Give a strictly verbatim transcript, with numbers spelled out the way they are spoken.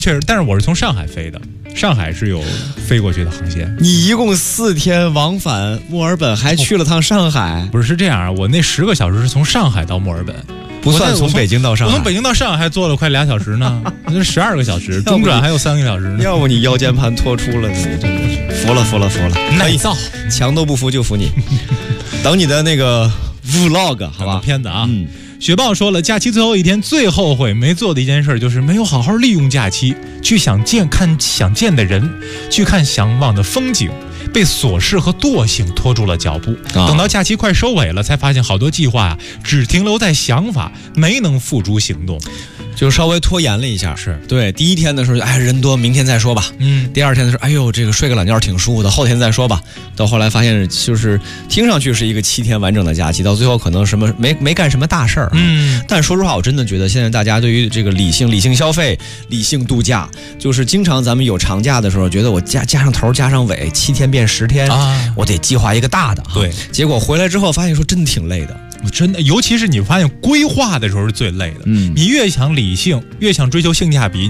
确实，但是我是从上海飞的，上海是有飞过去的航线。 你一共四天往返墨尔本，还去了趟上海？ 不是是这样啊，我那十个小时是从上海到墨尔本， 不算从北京到上海。 我从北京到上海还坐了快俩小时呢，那十二个小时，中转还有三个小时呢。 要不你腰间盘脱出了，你真的是服了服了服了。 耐造， 强都不服就服你。等你的那个 vlog 好吧， 片子啊。 嗯。 雪豹说了，假期最后一天最后悔没做的一件事就是没有好好利用假期，去想见看想见的人，去看想望的风景，被琐事和惰性拖住了脚步。啊、等到假期快收尾了，才发现好多计划啊，只停留在想法，没能付诸行动。 就稍微拖延了一下， 是对。第一天的时候，哎，人多，明天再说吧。嗯。第二天的时候，哎呦，这个睡个懒觉挺舒服的，后天再说吧。到后来发现，就是听上去是一个七天完整的假期，到最后可能什么没没干什么大事儿。嗯。但说实话，我真的觉得现在大家对于这个理性、理性消费、理性度假，就是经常咱们有长假的时候，觉得我加加上头加上尾，七天变十天啊，我得计划一个大的。 对。 结果回来之后发现说，真的挺累的。 真的，尤其是你发现规划的时候是最累的。嗯，你越想理性，越想追求性价比。